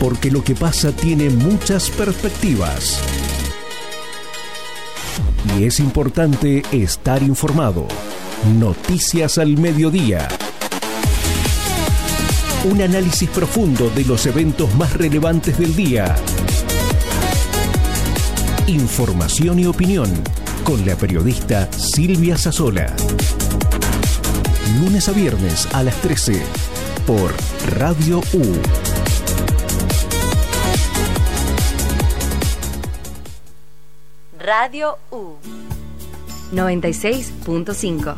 porque lo que pasa tiene muchas perspectivas. Y es importante estar informado. Noticias al mediodía. Un análisis profundo de los eventos más relevantes del día. Información y opinión con la periodista Silvia Sazzola. Lunes a viernes a las 13 por Radio U. Radio U 96.5.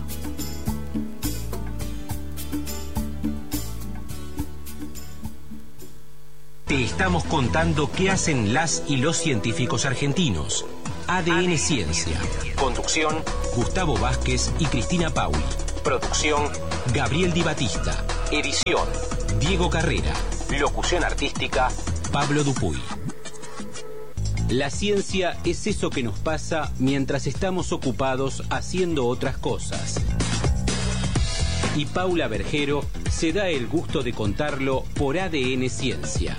Te estamos contando qué hacen las y los científicos argentinos. ADN Ciencia. Conducción, Gustavo Vázquez y Cristina Pauli. Producción, Gabriel Di Battista. Edición, Diego Carrera. Locución artística, Pablo Dupuy. La ciencia es eso que nos pasa mientras estamos ocupados haciendo otras cosas. Y Paula Bergero se da el gusto de contarlo por ADN Ciencia.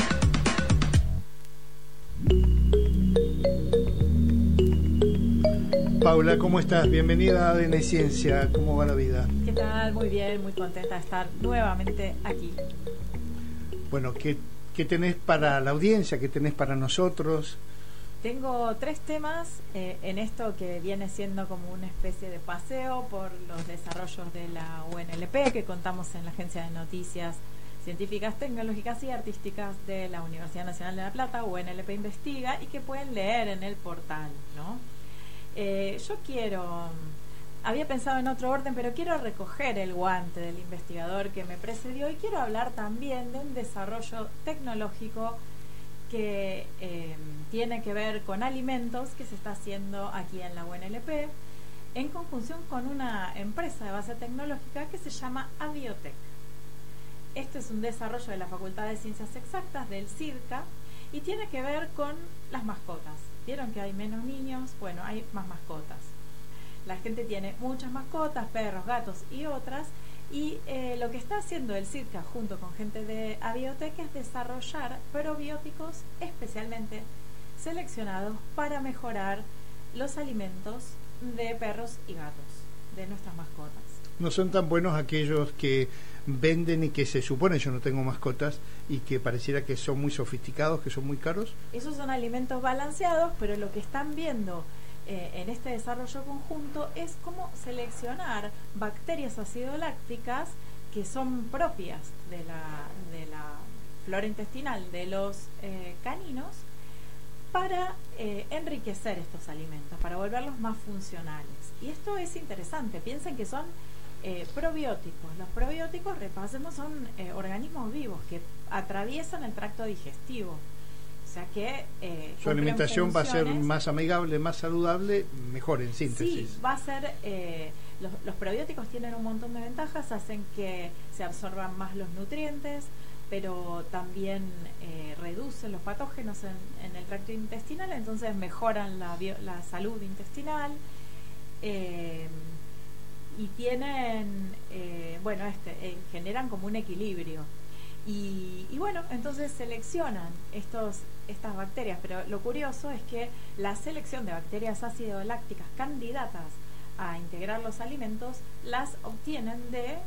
Paula, ¿cómo estás? Bienvenida a ADN Ciencia. ¿Cómo va la vida? ¿Qué tal? Muy bien, muy contenta de estar nuevamente aquí. Bueno, ¿qué tenés para la audiencia? ¿Qué tenés para nosotros? Tengo 3 temas en esto que viene siendo como una especie de paseo por los desarrollos de la UNLP que contamos en la Agencia de Noticias Científicas, Tecnológicas y Artísticas de la Universidad Nacional de La Plata, UNLP Investiga, y que pueden leer en el portal, ¿no? Había pensado en otro orden, pero quiero recoger el guante del investigador que me precedió y quiero hablar también de un desarrollo tecnológico que tiene que ver con alimentos que se está haciendo aquí en la UNLP en conjunción con una empresa de base tecnológica que se llama Abiotech. Este es un desarrollo de la Facultad de Ciencias Exactas del CIDCA y tiene que ver con las mascotas. ¿Vieron que hay menos niños? Bueno, hay más mascotas. La gente tiene muchas mascotas, perros, gatos y otras, y lo que está haciendo el CIDCA junto con gente de Abiotech es desarrollar probióticos especialmente seleccionados para mejorar los alimentos de perros y gatos, de nuestras mascotas. No son tan buenos aquellos que venden y que se supone, yo no tengo mascotas, y que pareciera que son muy sofisticados, que son muy caros. Esos son alimentos balanceados, pero lo que están viendo en este desarrollo conjunto es cómo seleccionar bacterias acidolácticas que son propias de la flora intestinal de los caninos para enriquecer estos alimentos, para volverlos más funcionales. Y esto es interesante, piensen que son probióticos. Los probióticos, repasemos, son organismos vivos que atraviesan el tracto digestivo. O sea que su alimentación va a ser más amigable, más saludable, mejor en síntesis. Sí, va a ser. Los probióticos tienen un montón de ventajas, hacen que se absorban más los nutrientes, pero también reducen los patógenos en el tracto intestinal, entonces mejoran la salud intestinal. Y tienen, generan como un equilibrio. Y bueno, entonces seleccionan estas bacterias, pero lo curioso es que la selección de bacterias ácido-lácticas candidatas a integrar los alimentos las obtienen de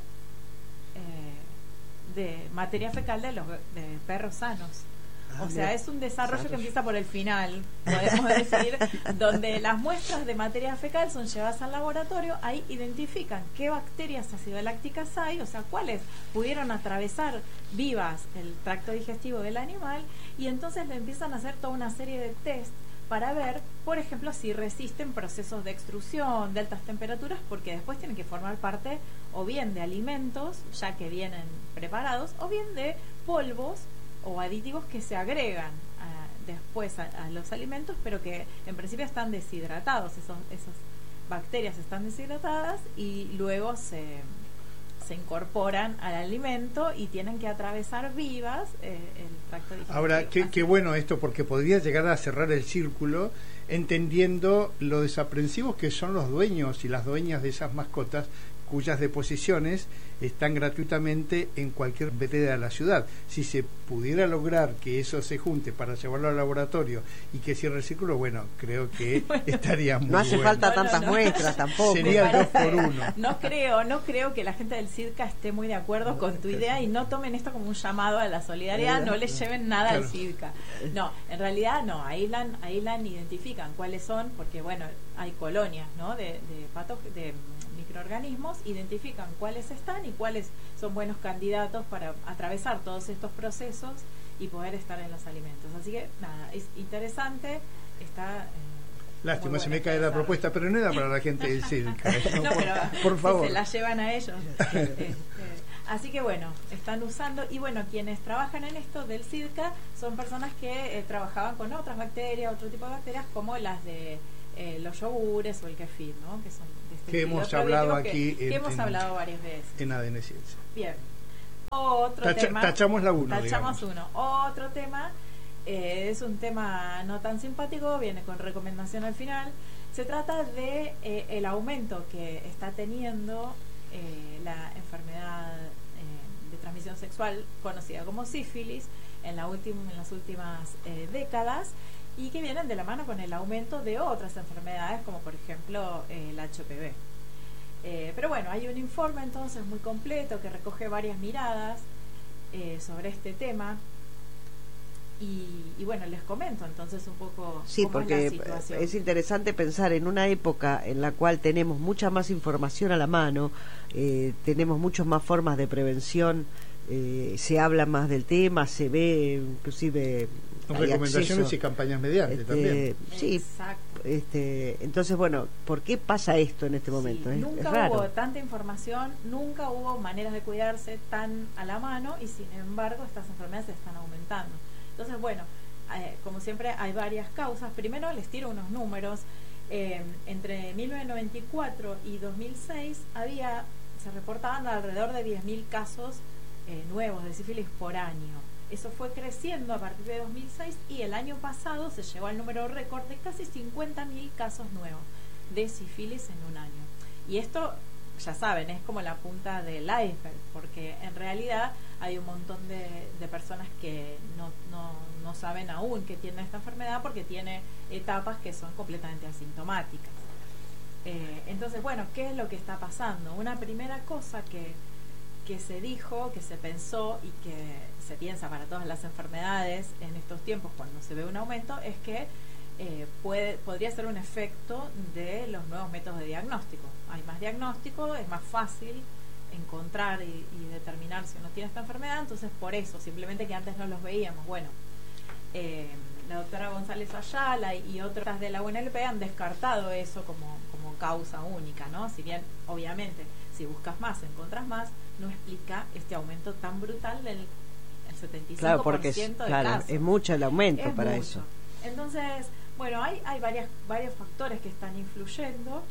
materia fecal de perros sanos. O sea, es un desarrollo que empieza por el final, podemos decir, donde las muestras de materia fecal son llevadas al laboratorio, ahí identifican qué bacterias acidolácticas hay, o sea, cuáles pudieron atravesar vivas el tracto digestivo del animal, y entonces le empiezan a hacer toda una serie de test para ver, por ejemplo, si resisten procesos de extrusión de altas temperaturas, porque después tienen que formar parte o bien de alimentos ya que vienen preparados, o bien de polvos o aditivos que se agregan después a los alimentos, pero que en principio están deshidratados. Esas bacterias están deshidratadas y luego se incorporan al alimento y tienen que atravesar vivas el tracto digestivo. Ahora, qué bueno esto, porque podría llegar a cerrar el círculo, entendiendo lo desaprensivos que son los dueños y las dueñas de esas mascotas cuyas deposiciones están gratuitamente en cualquier vereda de la ciudad. Si se pudiera lograr que eso se junte para llevarlo al laboratorio y que cierre el círculo, bueno, creo que estaría muy No hace bueno. falta tantas muestras tampoco. Sería el 2 por 1. No creo que la gente del CIDCA esté muy de acuerdo con tu idea y no tomen esto como un llamado a la solidaridad, no le lleven nada al CIDCA. No, en realidad no, aíslan, identifican cuáles son, porque bueno, hay colonias, ¿no? de microorganismos, identifican cuáles están y cuáles son buenos candidatos para atravesar todos estos procesos y poder estar en los alimentos. Así que nada, es interesante, está... Lástima, se me cae la propuesta, pero no era para la gente del CIDCA. No, pero por favor. se la llevan a ellos. Así que bueno, están usando, y bueno, quienes trabajan en esto del CIDCA son personas que trabajaban con otras bacterias, otro tipo de bacterias, como las de los yogures o el kefir, ¿no? Que son de este que hemos hablado aquí que hemos hablado varias veces en ADN Ciencia. Bien, otro tema, tachamos la 1, tachamos uno. Otro tema es un tema no tan simpático, viene con recomendación al final. Se trata de el aumento que está teniendo la enfermedad de transmisión sexual conocida como sífilis en las últimas décadas, y que vienen de la mano con el aumento de otras enfermedades como por ejemplo el HPV. Pero bueno, hay un informe entonces muy completo que recoge varias miradas sobre este tema. Y bueno, les comento entonces un poco sí, cómo porque es la situación. Es interesante pensar en una época en la cual tenemos mucha más información a la mano, tenemos muchas más formas de prevención, se habla más del tema, se ve inclusive recomendaciones acceso, y campañas mediante también. Sí, exacto. Entonces bueno, ¿por qué pasa esto en este momento? Sí, Es nunca raro. hubo tanta información, nunca hubo maneras de cuidarse tan a la mano, y sin embargo estas enfermedades se están aumentando. Entonces, bueno, como siempre hay varias causas. Primero les tiro unos números. Entre 1994 y 2006 se reportaban alrededor de 10.000 casos nuevos de sífilis por año. Eso fue creciendo a partir de 2006 y el año pasado se llegó al número récord de casi 50.000 casos nuevos de sífilis en un año. Y esto, ya saben, es como la punta del iceberg, porque en realidad hay un montón de personas que no saben aún que tienen esta enfermedad, porque tiene etapas que son completamente asintomáticas. Entonces, bueno, ¿qué es lo que está pasando? Una primera cosa que se dijo, que se pensó y que se piensa para todas las enfermedades en estos tiempos cuando se ve un aumento, es que podría ser un efecto de los nuevos métodos de diagnóstico. Hay más diagnóstico, es más fácil encontrar y determinar si uno tiene esta enfermedad, entonces por eso, simplemente que antes no los veíamos. Bueno, la doctora González Ayala y otras de la UNLP han descartado eso como causa única, ¿no? Si bien, obviamente, si buscas más, encontrás más, no explica este aumento tan brutal del 75% claro, porque de claro, casos. es mucho el aumento Es para mucho. eso. Entonces, bueno, hay varios factores que están influyendo.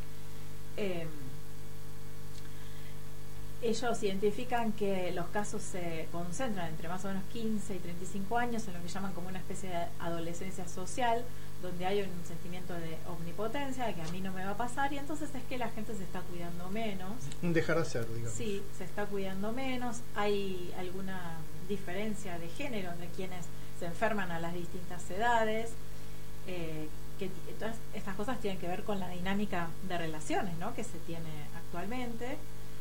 Ellos identifican que los casos se concentran entre más o menos 15 y 35 años, en lo que llaman como una especie de adolescencia social, donde hay un sentimiento de omnipotencia, de que a mí no me va a pasar, y entonces es que la gente se está cuidando menos. Un dejar de hacer, digamos. Sí, se está cuidando menos. Hay alguna diferencia de género entre quienes se enferman a las distintas edades. Todas estas cosas tienen que ver con la dinámica de relaciones, ¿no?, que se tiene actualmente.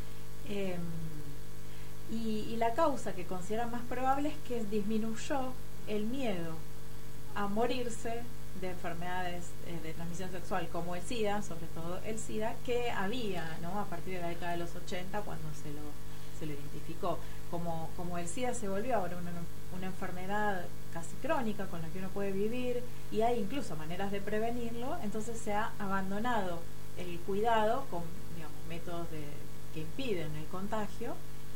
Y la causa que consideran más probable es que disminuyó el miedo a morirse de enfermedades de transmisión sexual como el SIDA, sobre todo el SIDA, que había, ¿no?, a partir de la década de los 80 cuando se lo identificó. Como el SIDA se volvió ahora una enfermedad casi crónica con la que uno puede vivir y hay incluso maneras de prevenirlo, entonces se ha abandonado el cuidado con, digamos, métodos que impiden el contagio,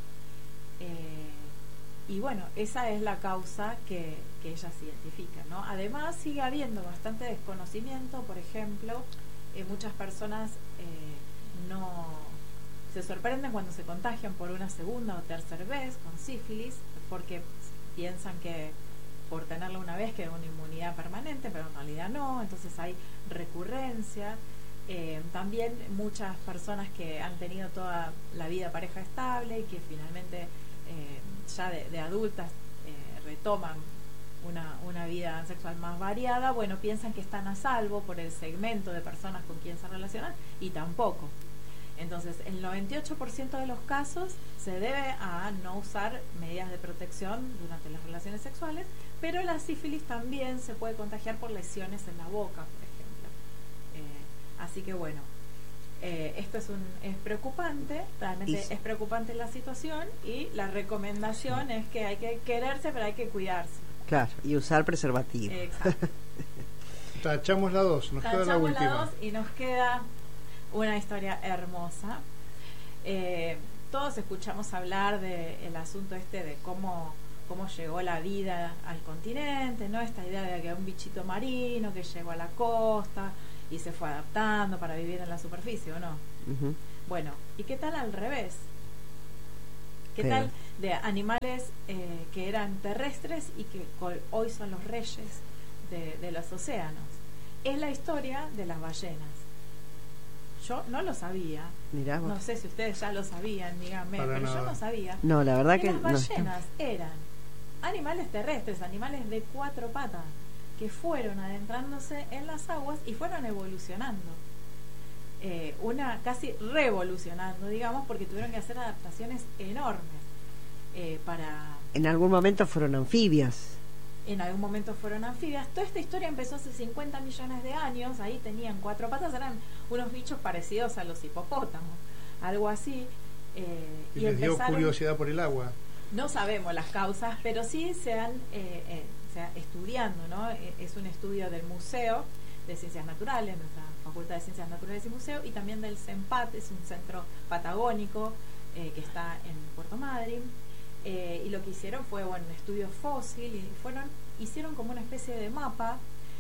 y bueno, esa es la causa que ellas identifican, ¿no? Además sigue habiendo bastante desconocimiento. Por ejemplo, muchas personas no se sorprenden cuando se contagian por una segunda o tercera vez con sífilis, porque piensan que por tenerla una vez queda una inmunidad permanente, pero en realidad no. Entonces hay recurrencia. También muchas personas que han tenido toda la vida pareja estable y que finalmente ya de adultas retoman una vida sexual más variada, bueno, piensan que están a salvo por el segmento de personas con quien se relacionan, y tampoco. Entonces, el 98% de los casos se debe a no usar medidas de protección durante las relaciones sexuales, pero la sífilis también se puede contagiar por lesiones en la boca, por ejemplo. Así que bueno, esto es preocupante, realmente es preocupante la situación, y la recomendación es que hay que quererse, pero hay que cuidarse. Claro, y usar preservativo. Exacto. Tachamos la 2, nos queda la última. Tachamos la 2 y nos queda una historia hermosa. Todos escuchamos hablar del asunto de cómo llegó la vida al continente, ¿no? Esta idea de que hay un bichito marino que llegó a la costa y se fue adaptando para vivir en la superficie, ¿o no? Uh-huh. Bueno, ¿y qué tal al revés? ¿Qué tal de animales que eran terrestres y que hoy son los reyes de los océanos? Es la historia de las ballenas. Yo no lo sabía. Mirá, no sé si ustedes ya lo sabían, díganme, pero yo no sabía. No, la verdad que las ballenas eran animales terrestres, animales de 4 patas, que fueron adentrándose en las aguas y fueron evolucionando. Casi revolucionando, digamos, porque tuvieron que hacer adaptaciones enormes para... En algún momento fueron anfibias. En algún momento fueron anfibias. Toda esta historia empezó hace 50 millones de años. Ahí tenían 4 patas, eran unos bichos parecidos a los hipopótamos, algo así. Y les dio curiosidad por el agua. No sabemos las causas, pero sí se han estudiando, ¿no? Es un estudio del Museo de Ciencias Naturales, nuestra Facultad de Ciencias Naturales y Museo, y también del CENPAT, es un centro patagónico que está en Puerto Madryn. Y lo que hicieron fue un estudio fósil, y hicieron como una especie de mapa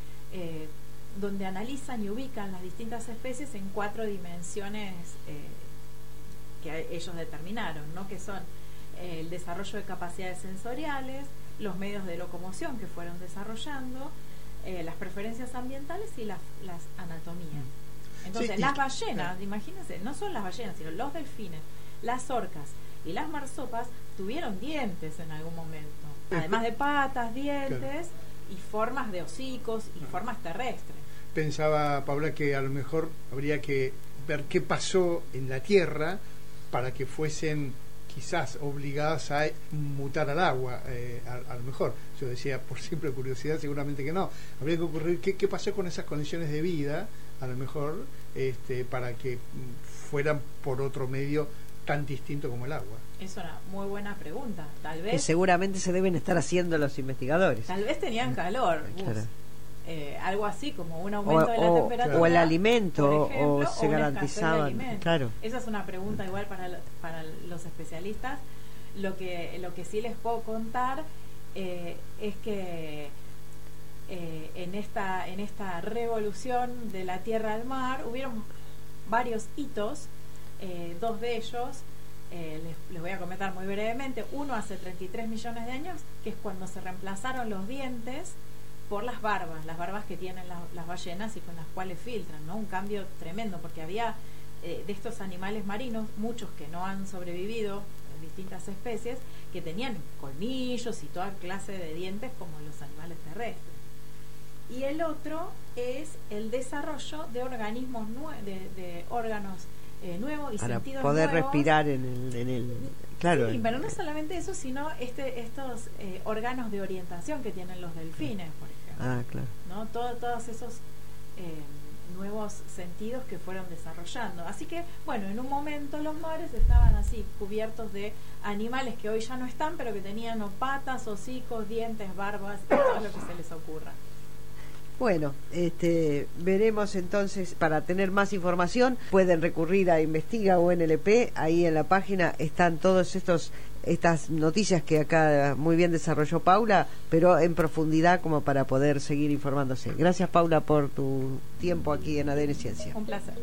donde analizan y ubican las distintas especies en 4 dimensiones que ellos determinaron, ¿no? Que son el desarrollo de capacidades sensoriales, los medios de locomoción que fueron desarrollando, las preferencias ambientales y las anatomías. Entonces, las ballenas, imagínense, no son las ballenas, sino los delfines, las orcas y las marsopas tuvieron dientes en algún momento, además de patas, dientes y formas de hocicos y formas terrestres. Pensaba, Paula, que a lo mejor habría que ver qué pasó en la Tierra para que fuesen quizás obligadas a mutar al agua, a lo mejor. Yo decía, por simple curiosidad, seguramente que no. Habría que ocurrir qué pasó con esas condiciones de vida, a lo mejor, para que fueran por otro medio tan distinto como el agua. Es una muy buena pregunta. Tal vez que seguramente se deben estar haciendo los investigadores. Tal vez tenían calor. Claro. Algo así como un aumento de la temperatura o el alimento, ejemplo, o se garantizaban, claro. Esa es una pregunta igual para los especialistas. Lo que sí les puedo contar es que en esta revolución de la tierra al mar hubieron varios hitos. 2 de ellos les voy a comentar muy brevemente. Uno hace 33 millones de años, que es cuando se reemplazaron los dientes por las barbas que tienen las ballenas y con las cuales filtran, ¿no? Un cambio tremendo, porque había de estos animales marinos, muchos que no han sobrevivido, distintas especies, que tenían colmillos y toda clase de dientes como los animales terrestres. Y el otro es el desarrollo de organismos de órganos nuevos y para sentidos poder nuevos. Respirar en el claro. Sí, pero no solamente eso, sino estos órganos de orientación que tienen los delfines, por ejemplo. Ah, claro. ¿No? Todos esos nuevos sentidos que fueron desarrollando. Así que, bueno, en un momento los mares estaban así, cubiertos de animales que hoy ya no están, pero que tenían patas, hocicos, dientes, barbas, y todo lo que se les ocurra. Bueno, veremos entonces. Para tener más información pueden recurrir a Investiga UNLP. Ahí en la página están todos estas noticias que acá muy bien desarrolló Paula, pero en profundidad, como para poder seguir informándose. Gracias, Paula, por tu tiempo aquí en ADN Ciencia. Un placer.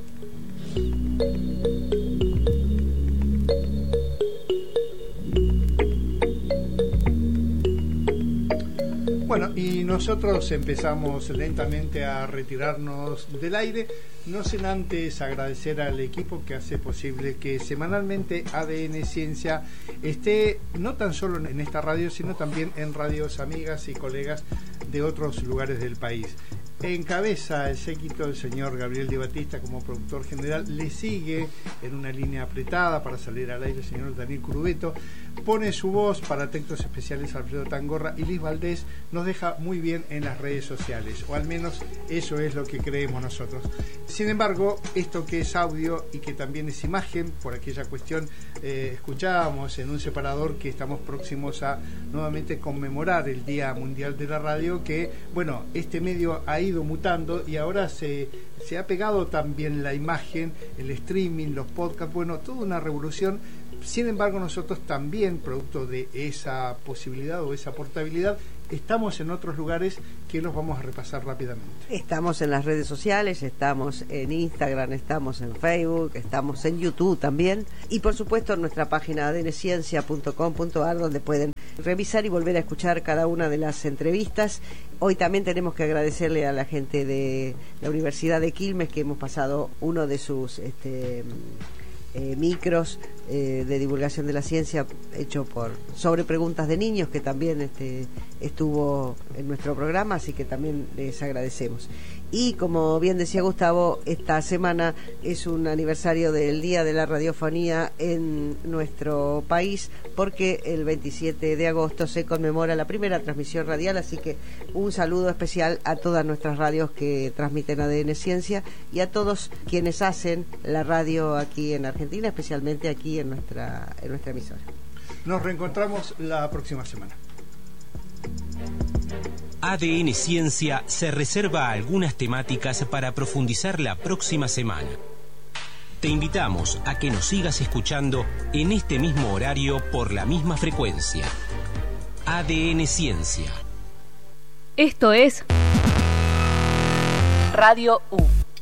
Bueno, y nosotros empezamos lentamente a retirarnos del aire, no sin antes agradecer al equipo que hace posible que semanalmente ADN Ciencia esté no tan solo en esta radio, sino también en radios amigas y colegas de otros lugares del país. Encabeza el séquito el señor Gabriel Di Battista como productor general, le sigue en una línea apretada para salir al aire el señor Daniel Curubeto, pone su voz para textos especiales Alfredo Tangorra, y Liz Valdés nos deja muy bien en las redes sociales, o al menos eso es lo que creemos nosotros. Sin embargo, esto que es audio y que también es imagen, por aquella cuestión escuchábamos en un separador que estamos próximos a nuevamente conmemorar el Día Mundial de la Radio, que bueno, este medio ha ido mutando y ahora se ha pegado también la imagen, el streaming, los podcasts, bueno, toda una revolución. Sin embargo, nosotros también, producto de esa posibilidad o esa portabilidad, estamos en otros lugares que los vamos a repasar rápidamente. Estamos en las redes sociales, estamos en Instagram, estamos en Facebook, estamos en YouTube también, y por supuesto en nuestra página adnciencia.com.ar, donde pueden revisar y volver a escuchar cada una de las entrevistas. Hoy también tenemos que agradecerle a la gente de la Universidad de Quilmes, que hemos pasado uno de sus micros de divulgación de la ciencia hecho sobre preguntas de niños, que también estuvo en nuestro programa, así que también les agradecemos. Y como bien decía Gustavo, esta semana es un aniversario del Día de la Radiofonía en nuestro país, porque el 27 de agosto se conmemora la primera transmisión radial, así que un saludo especial a todas nuestras radios que transmiten ADN Ciencia y a todos quienes hacen la radio aquí en Argentina, especialmente aquí en nuestra emisora. Nos reencontramos la próxima semana. ADN Ciencia se reserva algunas temáticas para profundizar la próxima semana. Te invitamos a que nos sigas escuchando en este mismo horario por la misma frecuencia. ADN Ciencia. Esto es Radio U.